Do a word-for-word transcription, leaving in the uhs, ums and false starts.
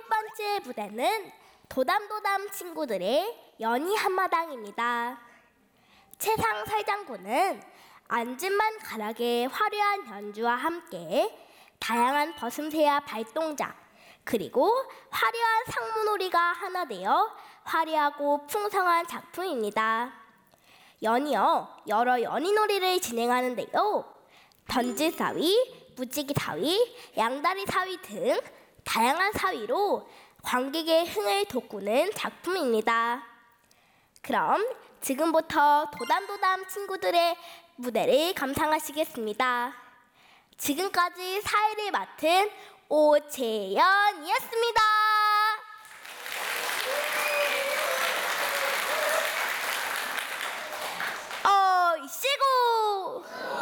일곱 번째 무대는 도담도담 친구들의 연희 한마당입니다. 최상 설장구는 앉은만 가락의 화려한 연주와 함께 다양한 버슴새와 발동작 그리고 화려한 상무놀이가 하나 되어 화려하고 풍성한 작품입니다. 연이어 여러 연희놀이를 진행하는데요. 던질사위, 무지개사위, 양다리사위 등 다양한 사위로 관객의 흥을 돋구는 작품입니다. 그럼 지금부터 도담도담 친구들의 무대를 감상하시겠습니다. 지금까지 사회를 맡은 오채연이었습니다. 어이씨구